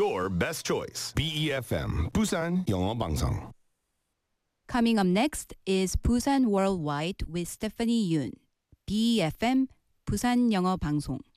your best choice. BEFM 부산 영어 방송. Coming up next is Busan Worldwide with Stephanie Yoon. BEFM 부산 영어 방송.